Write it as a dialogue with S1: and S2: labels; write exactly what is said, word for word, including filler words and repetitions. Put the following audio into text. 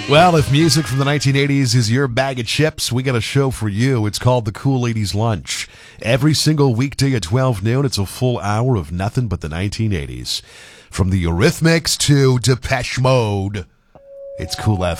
S1: Well, if music from the nineteen eighties is your bag of chips, we got a show for you. It's called The Cool eighties Lunch. Every single weekday at twelve noon, it's a full hour of nothing but the nineteen eighties. From the Eurythmics to Depeche Mode, it's Cool F M.